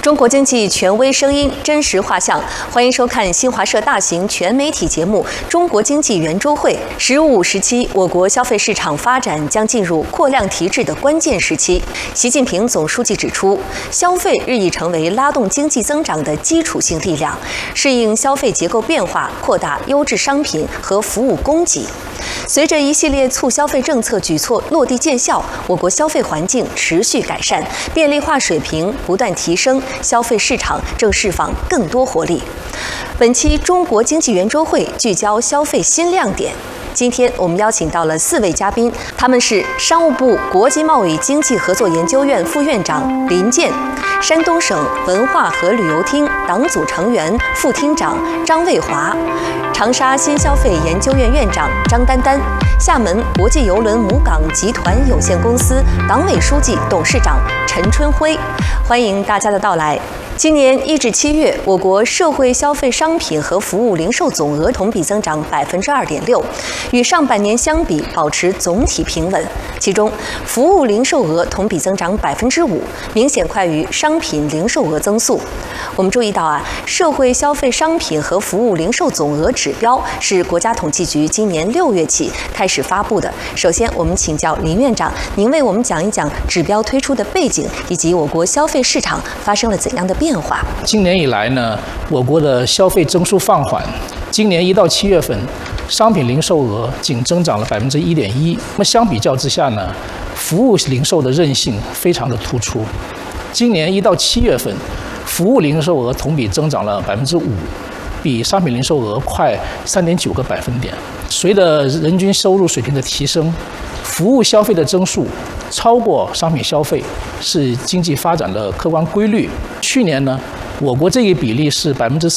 中国经济权威声音，真实画像，欢迎收看新华社大型全媒体节目《中国经济圆桌会》。15、17，我国消费市场发展将进入扩量提质的关键时期。习近平总书记指出，消费日益成为拉动经济增长的基础性力量，适应消费结构变化，扩大优质商品和服务供给。随着一系列促消费政策举措落地见效，我国消费环境持续改善，便利化水平不断提升，消费市场正释放更多活力。本期中国经济圆桌会聚焦消费新亮点。今天我们邀请到了4位嘉宾，他们是商务部国际贸易经济合作研究院副院长林健，山东省文化和旅游厅党组成员、副厅长张卫华，长沙新消费研究院院长张丹丹，厦门国际邮轮母港集团有限公司党委书记、董事长陈春辉。欢迎大家的到来。今年1至7月，我国社会消费商品和服务零售总额同比增长2.6%，与上半年相比保持总体平稳。其中，服务零售额同比增长5%，明显快于商品零售额增速。我们注意到社会消费商品和服务零售总额指标是国家统计局今年6月起开始发布的。首先，我们请教林院长，您为我们讲一讲指标推出的背景，以及我国消费市场发生了怎样的变化。 今年以来呢，我国的消费增速放缓。今年1到7月份，商品零售额仅增长了1.1%。那么相比较之下呢，服务零售的韧性非常的突出。今年1到7月份，服务零售额同比增长了5%，比商品零售额快3.9个百分点。随着人均收入水平的提升，服务消费的增速超过商品消费，是经济发展的客观规律。去年呢，我国这一比例是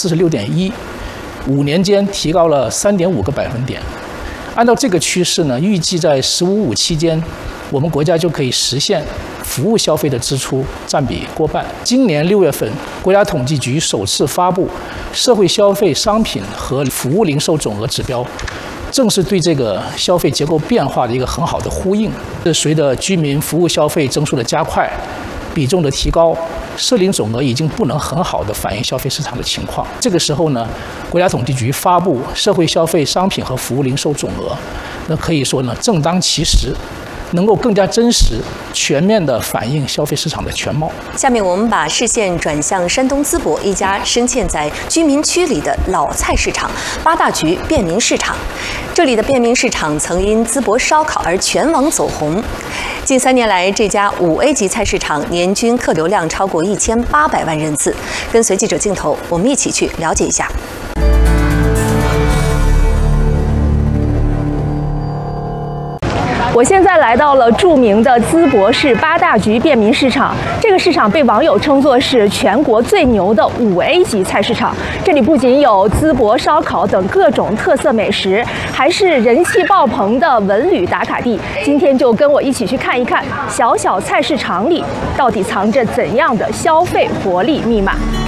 46.1%，5年间提高了3.5个百分点。按照这个趋势呢，预计在15、5期间，我们国家就可以实现服务消费的支出占比过半。今年6月份，国家统计局首次发布社会消费商品和服务零售总额指标，正是对这个消费结构变化的一个很好的呼应。随着居民服务消费增速的加快，比重的提高，社零总额已经不能很好的反映消费市场的情况。这个时候呢，国家统计局发布社会消费商品和服务零售总额，那可以说呢正当其时，能够更加真实、全面地反映消费市场的全貌。 下面我们把视线转向山东淄博一家深嵌在居民区里的老菜市场——八大局便民市场。这里的便民市场曾因淄博烧烤而全网走红。近3年来，这家5A 级菜市场年均客流量超过1800万人次。跟随记者镜头，我们一起去了解一下。 我现在来到了著名的淄博市八大局便民市场。这个市场被网友称作是全国最牛的5A 级菜市场。这里不仅有淄博烧烤等各种特色美食，还是人气爆棚的文旅打卡地。今天就跟我一起去看一看小小菜市场里到底藏着怎样的消费活力密码。